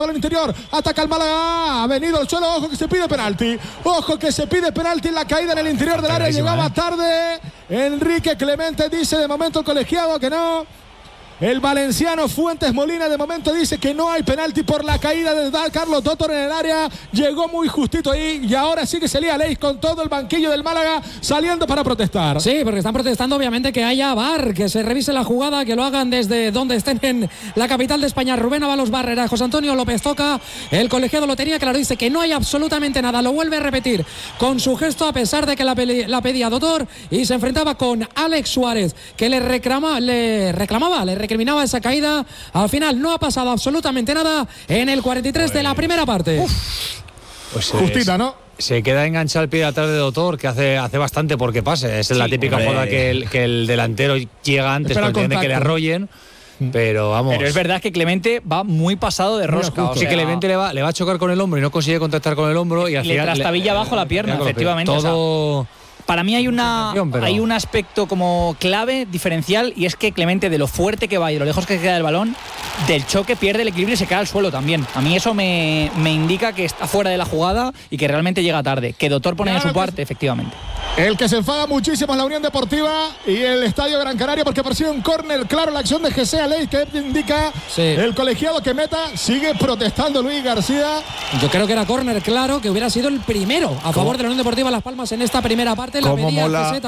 al interior, ataca el Málaga, ha venido al suelo, ojo que se pide penalti, en la caída en el interior del área, llegaba tarde Enrique Clemente, dice de momento el colegiado que no. El valenciano Fuentes Molina de momento dice que no hay penalti por la caída de Carlos Totor en el área. Llegó muy justito ahí y ahora sí que se lía Leis con todo el banquillo del Málaga saliendo para protestar. Sí, porque están protestando obviamente que haya VAR, que se revise la jugada, que lo hagan desde donde estén en la capital de España. Rubén Ábalos Barrera, José Antonio López Toca, el colegiado lo tenía claro, dice que no hay absolutamente nada. Lo vuelve a repetir con su gesto a pesar de que la pedía Totor y se enfrentaba con Alex Suárez, que le recriminaba esa caída. Al final no ha pasado absolutamente nada en el 43 de la primera parte. Pues justita, ¿no? Se queda enganchado el pie atrás de Totor, que hace bastante porque pase. Es la típica jugada que el delantero llega antes cuando entiende que le arrollen. Pero vamos. Pero es verdad que Clemente va muy pasado de rosca. Sí, que Clemente le va a chocar con el hombro y no consigue contactar con el hombro y al final le trastabilla bajo la pierna, efectivamente. Todo. Para mí hay un aspecto como clave, diferencial, y es que Clemente, de lo fuerte que va y de lo lejos que queda del balón, del choque pierde el equilibrio y se cae al suelo también. A mí eso me indica que está fuera de la jugada y que realmente llega tarde. Que Totor pone de su parte, efectivamente. El que se enfada muchísimo es la Unión Deportiva y el Estadio Gran Canaria porque persigue un córner claro la acción de Jesse Aleix, que indica el colegiado que meta. Sigue protestando Luis García. Yo creo que era córner claro, que hubiera sido el primero a favor de la Unión Deportiva Las Palmas en esta primera parte. La pedía